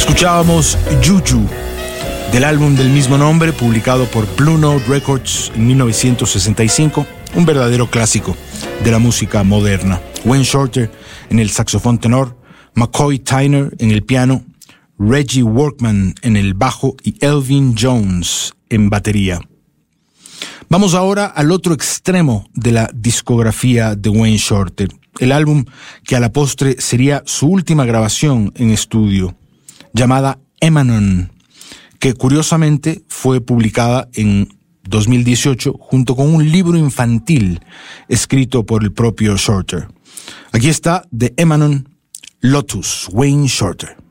Escuchábamos Juju, del álbum del mismo nombre, publicado por Blue Note Records en 1965, un verdadero clásico de la música moderna. Wayne Shorter en el saxofón tenor, McCoy Tyner en el piano, Reggie Workman en el bajo y Elvin Jones en batería. Vamos ahora al otro extremo de la discografía de Wayne Shorter, el álbum que a la postre sería su última grabación en estudio, llamada Emanon, que curiosamente fue publicada en 2018 junto con un libro infantil escrito por el propio Shorter. Aquí está de Emanon, Lotus, Wayne Shorter.